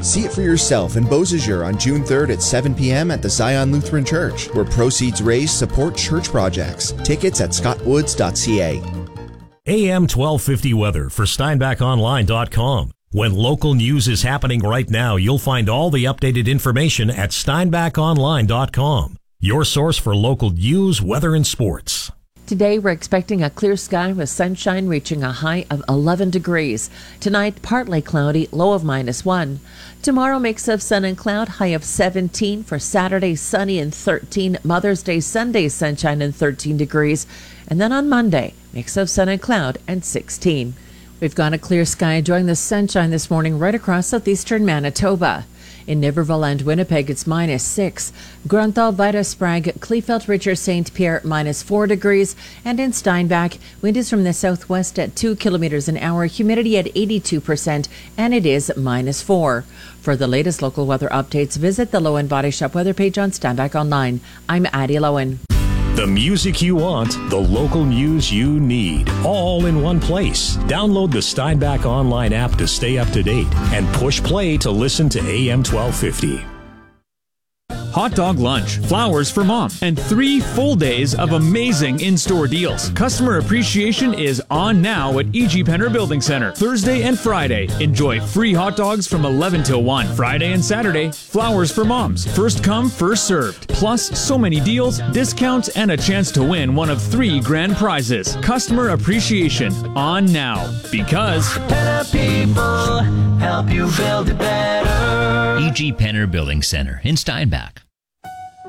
See it for yourself in Beausejour on June 3rd at 7 p.m. at the Zion Lutheran Church, where proceeds raised support church projects. Tickets at scottwoods.ca. AM 1250 weather for SteinbachOnline.com. When local news is happening right now, you'll find all the updated information at SteinbachOnline.com. Your source for local news, weather, and sports. Today, we're expecting a clear sky with sunshine reaching a high of 11 degrees. Tonight, partly cloudy, low of -1. Tomorrow, mix of sun and cloud, high of 17. For Saturday, sunny and 13. Mother's Day, Sunday, sunshine and 13 degrees. And then on Monday, mix of sun and cloud and 16. We've got a clear sky enjoying the sunshine this morning right across southeastern Manitoba. In Niverville and Winnipeg, it's -6. Grunthal, Vita Sprague, Kleefeld, Richard, St. Pierre, -4 degrees. And in Steinbach, wind is from the southwest at 2 kilometers an hour, humidity at 82%, and it is -4. For the latest local weather updates, visit the Lowen Body Shop weather page on Steinbach Online. I'm Addie Lowen. The music you want, the local news you need, all in one place. Download the Steinbach Online app to stay up to date and push play to listen to AM 1250. Hot dog lunch, flowers for mom, and 3 full days of amazing in-store deals. Customer appreciation is on now at E.G. Penner Building Center. Thursday and Friday, enjoy free hot dogs from 11 till 1. Friday and Saturday, flowers for moms. First come, first served. Plus, so many deals, discounts, and a chance to win one of 3 grand prizes. Customer appreciation on now. Because Penner people help you build it better. E.G. Penner Building Center in Steinbach.